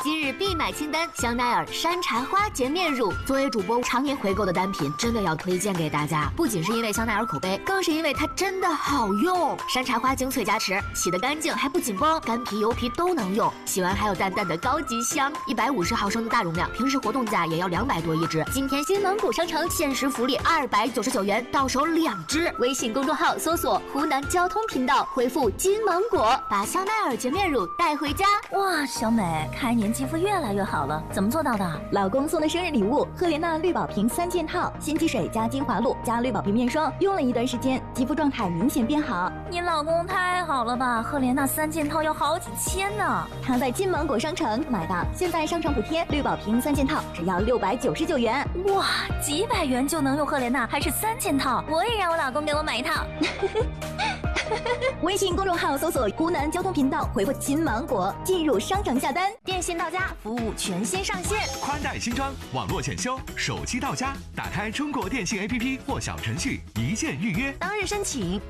今日必买清单，香奈儿山茶花洁面乳。作为主播常年回购的单品，真的要推荐给大家。不仅是因为香奈儿口碑，更是因为它真的好用。山茶花精粹加持，洗得干净还不紧绷，干皮油皮都能用。洗完还有淡淡的高级香。150毫升的大容量，平时活动价也要200多一支。今天新蒙古商城限时福利299元，到手2支。微信公众号搜索湖南交通频道，回复金芒果，把香奈儿洁面乳带回家。 哇，小美，开年肌肤越来越好了，怎么做到的？ 老公送的生日礼物，赫莲娜绿宝瓶3件套，新肌水加精华露加绿宝瓶面霜，用了一段时间，肌肤状态明显变好。 你老公太好了吧，赫莲娜3件套要好几千呢。 他在金芒果商城买的，现在商城补贴，绿宝瓶3件套只要699元。 哇，几百元就能用赫莲娜，还是3件套，我也让我老公给我买一套。 微信公众号搜索湖南交通频道，回复金芒果进入商城下单。 电信到家服务全新上线， 宽带新装，网络检修，手机到家，打开中国电信 APP 或小程序，一键预约， 当日申请，